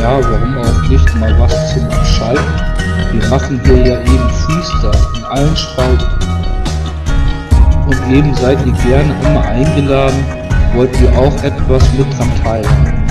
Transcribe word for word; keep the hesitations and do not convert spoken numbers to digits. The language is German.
ja, warum auch nicht mal was zum Abschalten. Wir machen hier ja eben Freestyle in allen Spalten. Und eben seid ihr gerne immer eingeladen, wollt ihr auch etwas mit dran teilen.